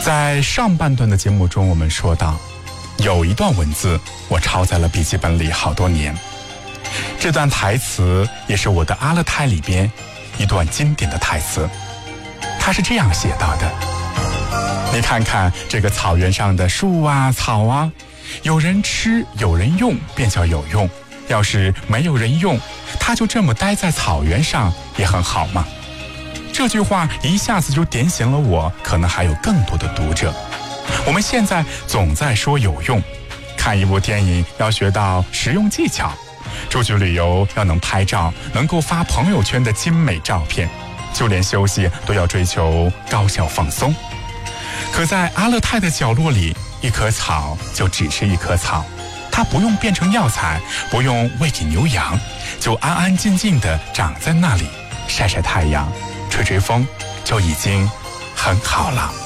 在上半段的节目中，我们说到有一段文字我抄在了笔记本里好多年，这段台词也是我的阿勒泰里边一段经典的台词。它是这样写到的：你看看这个草原上的树啊草啊，有人吃有人用便叫有用，要是没有人用，它就这么待在草原上也很好嘛。这句话一下子就点醒了我，可能还有更多的读者。我们现在总在说有用，看一部电影要学到实用技巧，出去旅游要能拍照，能够发朋友圈的精美照片，就连休息都要追求高效放松。可在阿勒泰的角落里，一棵草就只是一棵草，它不用变成药材，不用喂给牛羊，就安安静静地长在那里，晒晒太阳，吹吹风，就已经很好了。